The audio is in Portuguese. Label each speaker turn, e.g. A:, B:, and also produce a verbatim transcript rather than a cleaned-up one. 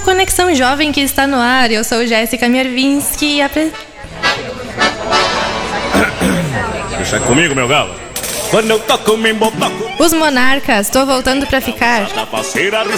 A: Conexão Jovem que está no ar. Eu sou Jéssica Miervinski e apre...
B: Deixa comigo, meu galo. Quando eu toco, me embotoco.
A: Os Monarcas, tô voltando pra ficar.